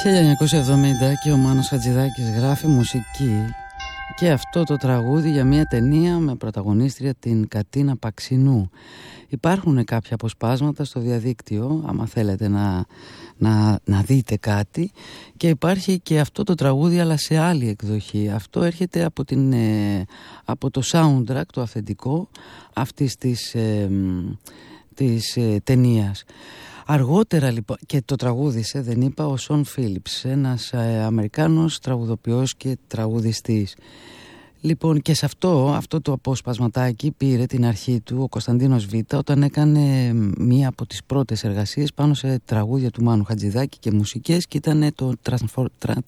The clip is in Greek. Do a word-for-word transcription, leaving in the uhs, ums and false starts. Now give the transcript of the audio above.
χίλια εννιακόσια εβδομήντα και ο Μάνος Χατζηδάκης γράφει μουσική και αυτό το τραγούδι για μια ταινία με πρωταγωνίστρια την Κατίνα Παξινού. Υπάρχουν κάποια αποσπάσματα στο διαδίκτυο, άμα θέλετε να, να, να δείτε κάτι, και υπάρχει και αυτό το τραγούδι αλλά σε άλλη εκδοχή. Αυτό έρχεται από, την, ε, από το soundtrack, το αυθεντικό αυτής της, ε, της ε, ταινίας. Αργότερα λοιπόν, και το τραγούδισε, δεν είπα, ο Σον Φίλιπς, ένας ε, Αμερικάνος τραγουδοποιός και τραγουδιστής. Λοιπόν, και σε αυτό, αυτό το αποσπασματάκι πήρε την αρχή του ο Κωνσταντίνος Β όταν έκανε μία από τις πρώτες εργασίες πάνω σε τραγούδια του Μάνου Χατζηδάκη και μουσικές, και ήταν το